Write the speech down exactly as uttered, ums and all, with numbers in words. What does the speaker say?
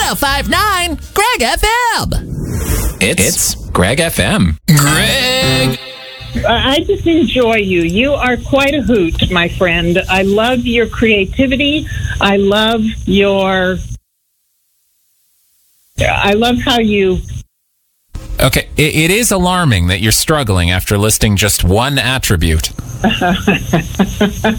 oh five nine Greg F M. It's, it's Greg F M. Greg! I just enjoy you. You are quite a hoot, my friend. I love your creativity. I love your... I love how you... Okay, it, it is alarming that you're struggling after listing just one attribute.